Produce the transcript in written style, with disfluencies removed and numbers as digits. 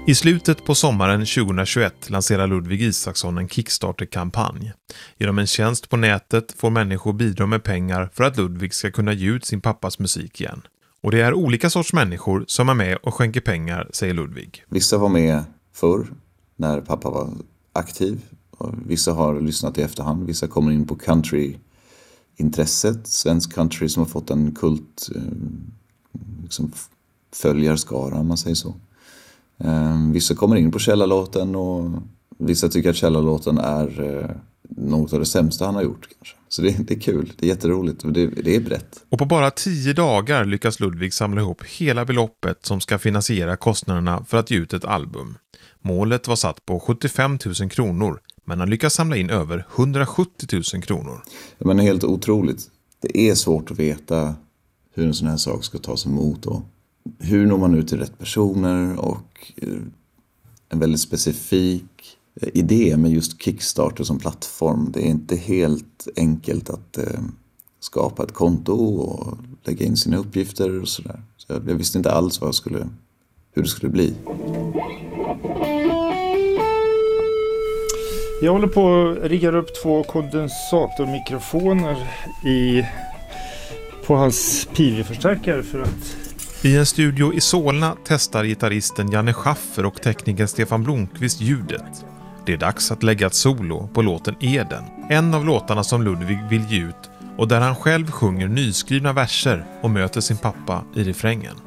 I slutet på sommaren 2021 lanserar Ludvig Isaksson en Kickstarter-kampanj. Genom en tjänst på nätet får människor bidra med pengar för att Ludvig ska kunna ge ut sin pappas musik igen. Och det är olika sorts människor som är med och skänker pengar, säger Ludvig. Vissa var med förr när pappa var aktiv. Och vissa har lyssnat i efterhand. Vissa kommer in på country-intresset. Svensk country som har fått en kult liksom följarskara, om man säger så. Vissa kommer in på källarlåten och vissa tycker att källarlåten är något av det sämsta han har gjort kanske. Så det är kul, det är jätteroligt och det är brett. Och på bara 10 dagar lyckas Ludvig samla ihop hela beloppet som ska finansiera kostnaderna för att ge ut ett album. Målet var satt på 75 000 kronor, men han lyckas samla in över 170 000 kronor. Men helt otroligt. Det är svårt att veta hur en sån här sak ska tas emot och hur når man ut till rätt personer och en väldigt specifik idé med just Kickstarter som plattform. Det är inte helt enkelt att skapa ett konto och lägga in sina uppgifter och sådär. Så jag visste inte alls hur det skulle bli. Jag håller på att rigga upp 2 kondensatormikrofoner på hans PV-förstärkare för att... I en studio i Solna testar gitarristen Janne Schaffer och teknikern Stefan Blomqvist ljudet. Det är dags att lägga ett solo på låten Eden, en av låtarna som Ludvig vill ge ut och där han själv sjunger nyskrivna verser och möter sin pappa i refrängen.